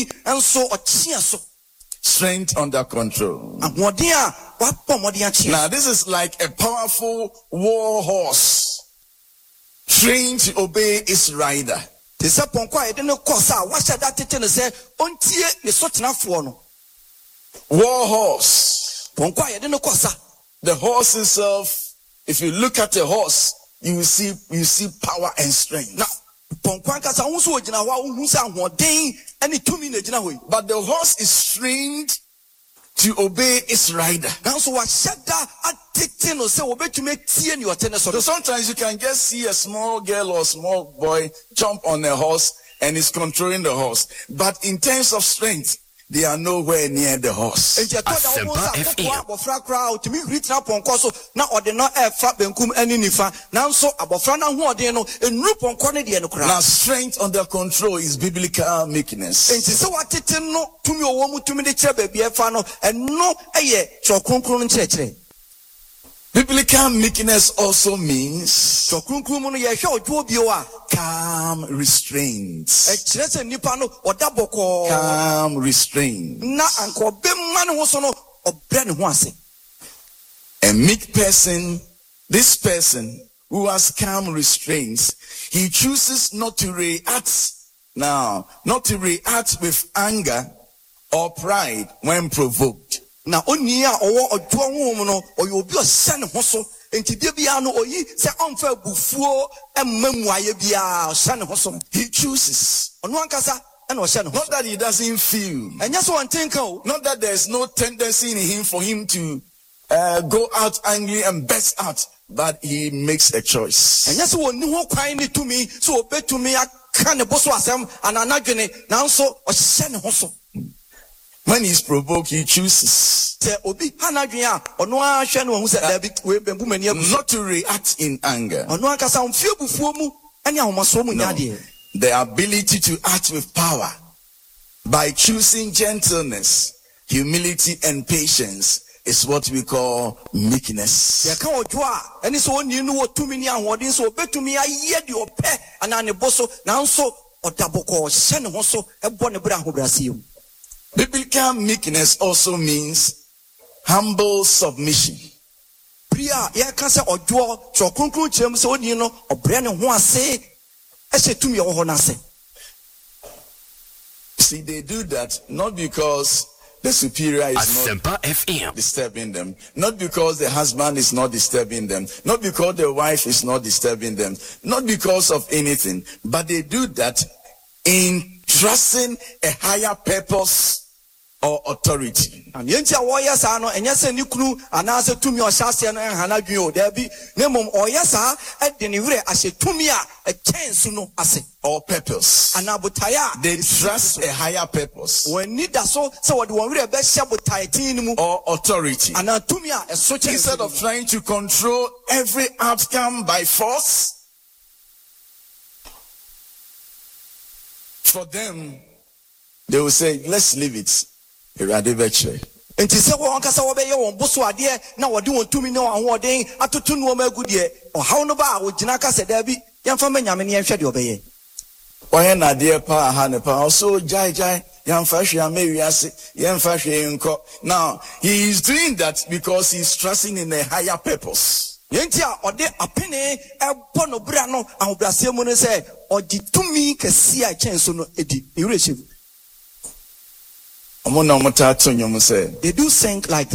tumi enso ochia so. Strength under control. Now this is like a powerful war horse trained to obey its rider. War horse. The horse itself, if you look at a horse, you see power and strength. But the horse is trained to obey its rider. So sometimes you can just see a small girl or small boy jump on a horse and is controlling the horse. But in terms of strength, they are nowhere near the horse. Now, strength under control is biblical meekness. Biblical meekness also means calm restraint. Calm restraint. A meek person, this person who has calm restraints, he chooses not to react with anger or pride when provoked. Now only no or you be a son hoso enti bia no oyi se onfa bufuo emmamwaye bia son hoso. He chooses. Ono ankasa and o hye no. Not that he doesn't feel. Enya so wontenka o. Not that there's no tendency in him for him to go out angry and burst out, but he makes a choice. Enya so wonni ho kwan ni tumi so obetumi aka ne boso asem ananadwene nanso o hye ne hoso. When he's provoked, he chooses not to react in anger. The ability to act with power by choosing gentleness, humility, and patience is what we call meekness. Biblical meekness also means humble submission. See, they do that not because the superior is not disturbing them, not because the husband is not disturbing them, not because the wife is not disturbing them, not because of anything, but they do that in trusting a higher purpose or authority. Or purpose. They trust a higher purpose or authority. Instead of trying to control every outcome by force, for them, they will say, let's leave it. They will now, he is doing that because he's trusting in a higher purpose. They do think like